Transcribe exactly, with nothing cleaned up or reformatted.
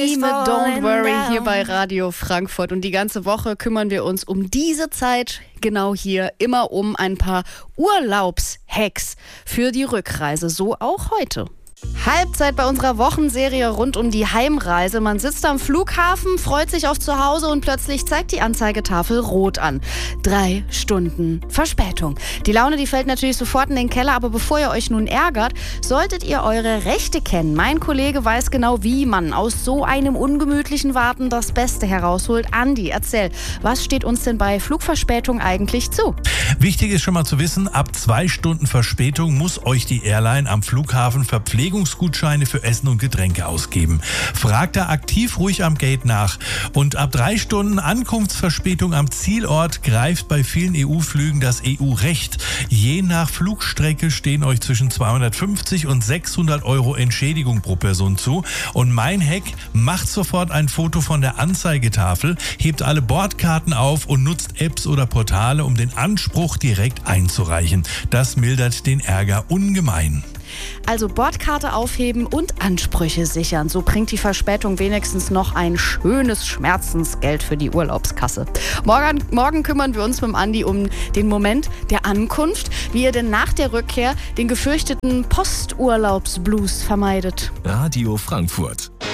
Don't Worry hier bei Radio Frankfurt. Und die ganze Woche kümmern wir uns um diese Zeit, genau hier, immer um ein paar Urlaubshacks für die Rückreise. So auch heute. Halbzeit bei unserer Wochenserie rund um die Heimreise. Man sitzt am Flughafen, freut sich auf zu Hause und plötzlich zeigt die Anzeigetafel rot an. Drei Stunden Verspätung. Die Laune, die fällt natürlich sofort in den Keller, aber bevor ihr euch nun ärgert, solltet ihr eure Rechte kennen. Mein Kollege weiß genau, wie man aus so einem ungemütlichen Warten das Beste herausholt. Andi, erzähl, was steht uns denn bei Flugverspätung eigentlich zu? Wichtig ist schon mal zu wissen, ab zwei Stunden Verspätung muss euch die Airline am Flughafen Verpflegungsgutscheine für Essen und Getränke ausgeben. Fragt da aktiv ruhig am Gate nach. Und ab drei Stunden Ankunftsverspätung am Zielort greift bei vielen E U-Flügen das E U-Recht. Je nach Flugstrecke stehen euch zwischen zweihundertfünfzig und sechshundert Euro Entschädigung pro Person zu. Und mein Hack, macht sofort ein Foto von der Anzeigetafel, hebt alle Bordkarten auf und nutzt Apps oder Portale, um den Anspruch direkt einzureichen. Das mildert den Ärger ungemein. Also Bordkarte aufheben und Ansprüche sichern. So bringt die Verspätung wenigstens noch ein schönes Schmerzensgeld für die Urlaubskasse. Morgen, morgen kümmern wir uns mit dem Andi um den Moment der Ankunft, wie ihr denn nach der Rückkehr den gefürchteten Posturlaubsblues vermeidet. Radio Frankfurt.